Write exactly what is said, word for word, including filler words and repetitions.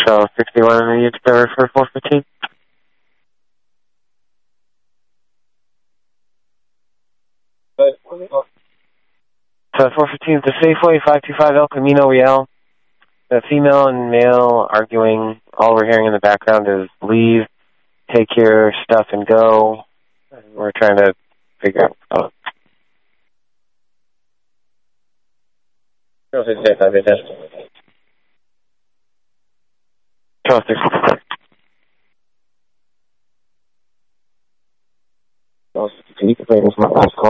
So sixty-one immediate discovery for four fifteen. So four fifteen is the Safeway, five two five El Camino Real. The female and male arguing. All we're hearing in the background is leave, take your stuff and go. We're trying to figure out. Oh. zero six eight five eight. zero six eight. Can you complete this my last call?